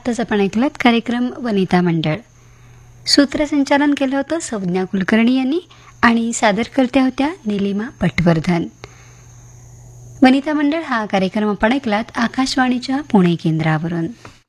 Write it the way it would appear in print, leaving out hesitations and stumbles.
आत्ताच आपण ऐकलात कार्यक्रम वनिता मंडळ. सूत्रसंचालन केलं होतं संज्ञा कुलकर्णी यांनी आणि सादरकर्त्या होत्या निलिमा पटवर्धन. वनिता मंडळ हा कार्यक्रम आपण ऐकलात आकाशवाणीच्या पुणे केंद्रावरून.